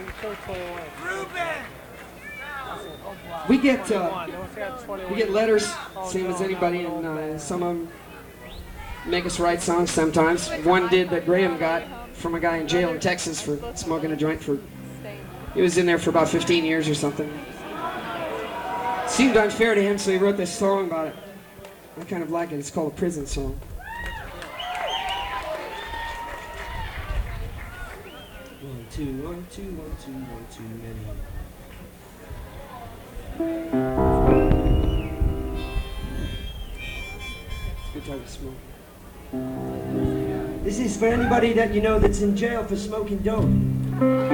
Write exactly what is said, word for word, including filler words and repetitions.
We get uh, we get letters, same as anybody, and uh, some of them make us write songs sometimes. One did that Graham got from a guy in jail in Texas for smoking a joint for, he was in there for about fifteen years or something. Seemed unfair to him, so he wrote this song about it. I kind of like it. It's called a prison song. One, two, one, two, one, two, one, two, many. Good time to smoke. This is for anybody that you know that's in jail for smoking dope.